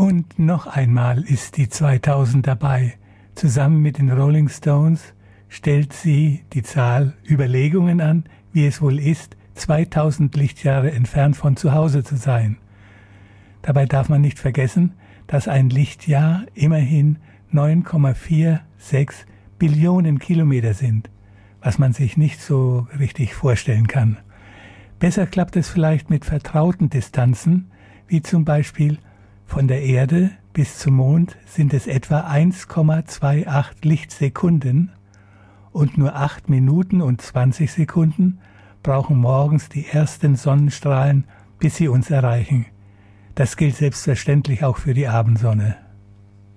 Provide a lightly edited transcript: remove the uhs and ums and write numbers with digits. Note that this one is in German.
Und noch einmal ist die 2000 dabei. Zusammen mit den Rolling Stones stellt sie die Zahl Überlegungen an, wie es wohl ist, 2000 Lichtjahre entfernt von zu Hause zu sein. Dabei darf man nicht vergessen, dass ein Lichtjahr immerhin 9,46 Billionen Kilometer sind, was man sich nicht so richtig vorstellen kann. Besser klappt es vielleicht mit vertrauten Distanzen, wie zum Beispiel von der Erde bis zum Mond sind es etwa 1,28 Lichtsekunden und nur 8 Minuten und 20 Sekunden brauchen morgens die ersten Sonnenstrahlen, bis sie uns erreichen. Das gilt selbstverständlich auch für die Abendsonne.